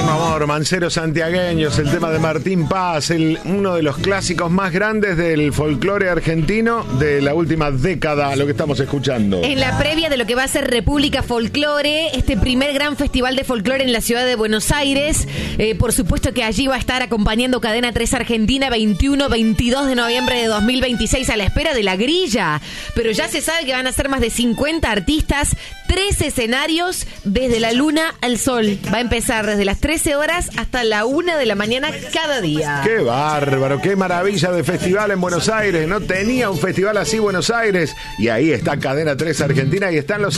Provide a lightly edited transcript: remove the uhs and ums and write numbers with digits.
Eterno Amor, Manceros Santiagueños, el tema de Martín Paz, uno de los clásicos más grandes del folclore argentino de la última década, lo que estamos escuchando. En la previa de lo que va a ser República Folclore, este primer gran festival de folclore en la ciudad de Buenos Aires. Por supuesto que allí va a estar acompañando Cadena 3 Argentina 21-22 de noviembre de 2026 a la espera de la grilla. Pero ya se sabe que van a ser más de 50 artistas, 3 escenarios desde la luna al sol. Va a empezar desde las 13 horas hasta la 1 de la mañana cada día. ¡Qué bárbaro! ¡Qué maravilla de festival en Buenos Aires! No tenía un festival así Buenos Aires. Y ahí está Cadena 3 Argentina y están los